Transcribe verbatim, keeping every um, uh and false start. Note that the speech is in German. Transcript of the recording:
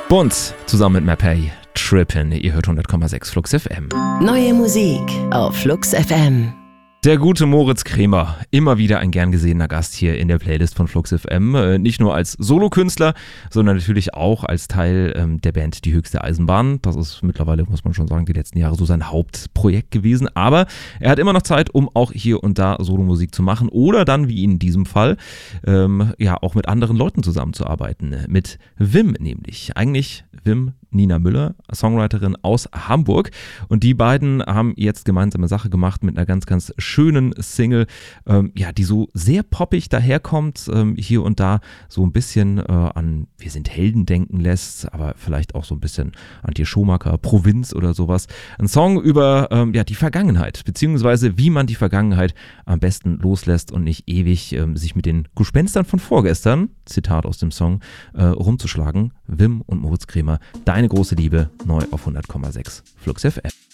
Bunz zusammen mit Mapei, Trippin'. Ihr hört hundert Komma sechs Flux F M. Neue Musik auf Flux F M. Der gute Moritz Kremer, immer wieder ein gern gesehener Gast hier in der Playlist von Flux F M. Äh, nicht nur als Solokünstler, sondern natürlich auch als Teil ähm, der Band Die Höchste Eisenbahn. Das ist mittlerweile, muss man schon sagen, die letzten Jahre so sein Hauptprojekt gewesen. Aber er hat immer noch Zeit, um auch hier und da Solomusik zu machen oder dann, wie in diesem Fall, ähm, ja auch mit anderen Leuten zusammenzuarbeiten. Mit Wim nämlich. Eigentlich Wim Nina Müller, Songwriterin aus Hamburg. Und die beiden haben jetzt gemeinsame Sache gemacht mit einer ganz, ganz schönen Single, ähm, ja, die so sehr poppig daherkommt, ähm, hier und da so ein bisschen äh, an Wir sind Helden denken lässt, aber vielleicht auch so ein bisschen an die Schumacher, Provinz oder sowas. Ein Song über ähm, ja, die Vergangenheit, beziehungsweise wie man die Vergangenheit am besten loslässt und nicht ewig ähm, sich mit den Gespenstern von vorgestern, Zitat aus dem Song, äh, rumzuschlagen. Wim und Moritz Kremer, deine große Liebe, neu auf hundert Komma sechs Flux F M.